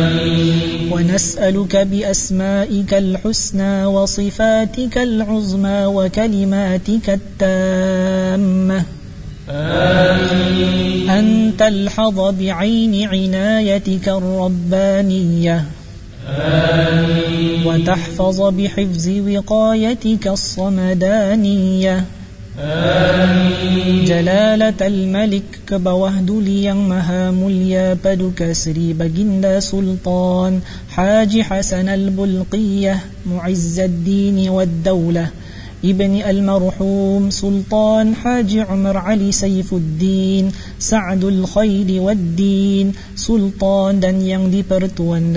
ونسألك بأسمائك الحسنى وصفاتك العظمى وكلماتك التامة أن تلحظ بعين عنايتك الربانية وتحفظ بحفظ وقايتك الصمدانية جلالة الملك كبوهدلي yang maha mulia paduka Sri Baginda Sultan Haji Hasan al-Bulqiyah Mu'izzaddin wad-Daulah ibni al-marhum Sultan Haji Umar Ali Saifuddin Sa'dul Khairi wad-Din Sultan dan yang dipertuan